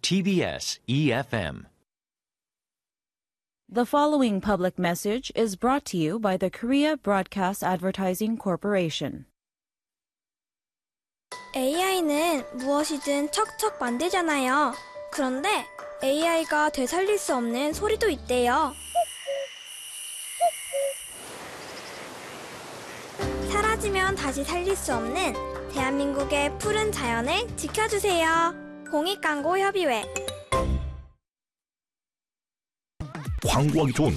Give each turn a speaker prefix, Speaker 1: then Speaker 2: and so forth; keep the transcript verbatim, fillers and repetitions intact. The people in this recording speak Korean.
Speaker 1: 티비에스 이에프엠.
Speaker 2: The following public message is brought to you by the Korea Broadcast Advertising Corporation.
Speaker 3: 에이아이는 무엇이든 척척 만들잖아요. 그런데 에이아이가 되살릴 수 없는 소리도 있대요. 사라지면 다시 살릴 수 없는 대한민국의 푸른 자연을 지켜주세요. 공익광고협의회.
Speaker 4: 광고하기 좋은